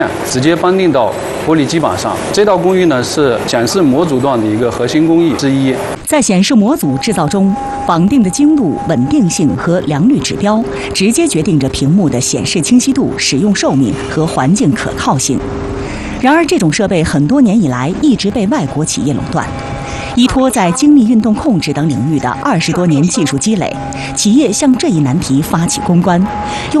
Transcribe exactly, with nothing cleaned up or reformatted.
直接绑定到玻璃基板上。这道工艺呢是显示模组段的一个核心工艺之一。 在显示模组制造中，绑定的精度、稳定性和良率指标直接决定着屏幕的显示清晰度、使用寿命和环境可靠性。然而，这种设备很多年以来一直被外国企业垄断。依托在精密运动控制等领域的二十多年技术积累，企业向这一难题发起攻关，用